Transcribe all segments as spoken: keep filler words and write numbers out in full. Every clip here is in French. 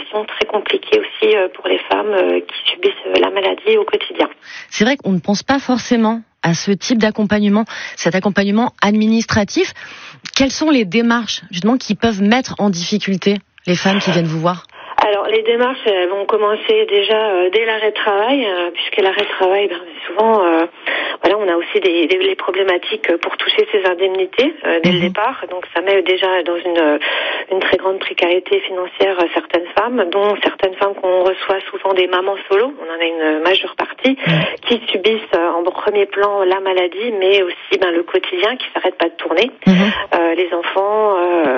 situations très compliquées aussi pour les femmes qui subissent la maladie au quotidien. C'est vrai qu'on ne pense pas forcément à ce type d'accompagnement, cet accompagnement administratif. Quelles sont les démarches justement qui peuvent mettre en difficulté les femmes qui viennent vous voir ? Alors les démarches elles vont commencer déjà euh, dès l'arrêt de travail, euh, puisque l'arrêt de travail, ben, souvent, euh, voilà, on a aussi des, des les problématiques pour toucher ces indemnités euh, dès mmh. le départ. Donc ça met déjà dans une une très grande précarité financière euh, certaines femmes, dont certaines femmes qu'on reçoit souvent des mamans solo. On en a une majeure partie mmh. qui subissent euh, en premier plan la maladie, mais aussi ben le quotidien qui s'arrête pas de tourner. Mmh. Euh, les enfants,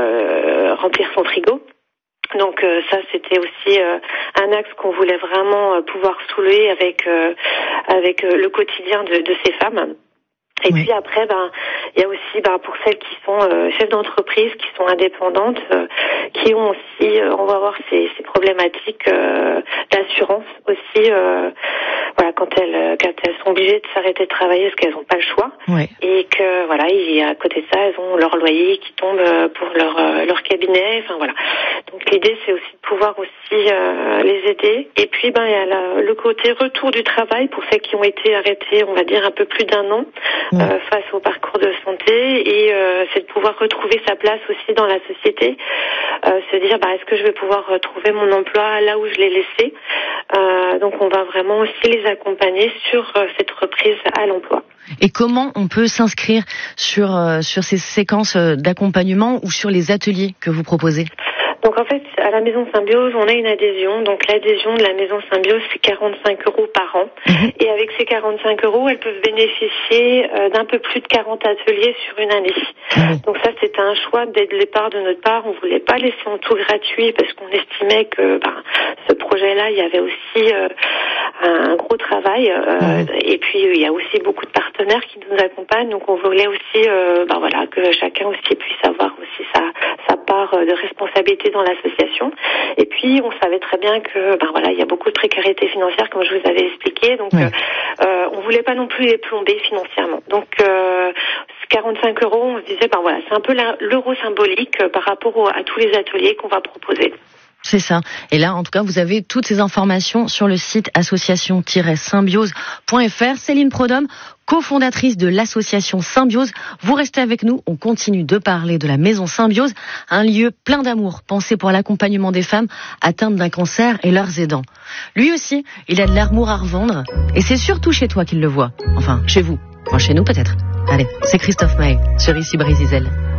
euh, remplir son frigo. Donc euh, ça c'était aussi euh, un axe qu'on voulait vraiment euh, pouvoir soulever avec euh, avec euh, le quotidien de, de ces femmes. Et oui. puis après, ben, il y a aussi, ben, pour celles qui sont euh, chefs d'entreprise, qui sont indépendantes, euh, qui ont aussi, euh, on va voir ces, ces problématiques euh, d'assurance aussi. Euh, voilà, quand elles, quand elles sont obligées de s'arrêter de travailler parce qu'elles n'ont pas le choix, oui. et que voilà, et à côté de ça, elles ont leur loyer qui tombe pour leur euh, leur cabinet. Enfin voilà. Donc l'idée, c'est aussi de pouvoir aussi euh, les aider. Et puis, ben, il y a la, le côté retour du travail pour celles qui ont été arrêtées, on va dire un peu plus d'un an. Oui. Euh, face au parcours de santé, et euh, c'est de pouvoir retrouver sa place aussi dans la société, euh, se dire bah, est-ce que je vais pouvoir retrouver mon emploi là où je l'ai laissé. Euh, donc on va vraiment aussi les accompagner sur euh, cette reprise à l'emploi. Et comment on peut s'inscrire sur, euh, sur ces séquences d'accompagnement ou sur les ateliers que vous proposez ? Donc en fait, à la Maison Symbiose, on a une adhésion. Donc l'adhésion de la Maison Symbiose, c'est quarante-cinq euros par an. Mmh. Et avec ces quarante-cinq euros, elles peuvent bénéficier euh, d'un peu plus de quarante ateliers sur une année. Mmh. Donc ça, c'était un choix dès le départ de notre part. On voulait pas laisser en tout gratuit parce qu'on estimait que ben, ce projet-là, il y avait aussi euh, un gros travail. Euh, mmh. Et puis, il y a aussi beaucoup de partenaires qui nous accompagnent. Donc on voulait aussi euh, ben, voilà, que chacun aussi puisse avoir aussi sa, sa part de responsabilité dans l'association. Et puis on savait très bien que ben voilà, il y a beaucoup de précarité financière comme je vous avais expliqué, donc oui. euh, on voulait pas non plus les plomber financièrement. Donc euh, quarante-cinq euros, on se disait ben voilà, c'est un peu la, l'euro symbolique euh, par rapport au, à tous les ateliers qu'on va proposer. C'est ça. Et là, en tout cas, vous avez toutes ces informations sur le site association tiret symbiose point f r. Céline Prodhomme, cofondatrice de l'association Symbiose. Vous restez avec nous. On continue de parler de la Maison Symbiose, un lieu plein d'amour, pensé pour l'accompagnement des femmes atteintes d'un cancer et leurs aidants. Lui aussi, il a de l'amour à revendre. Et c'est surtout chez toi qu'il le voit. Enfin, chez vous. Enfin, chez nous peut-être. Allez, c'est Christophe Maé sur Ici Brésil.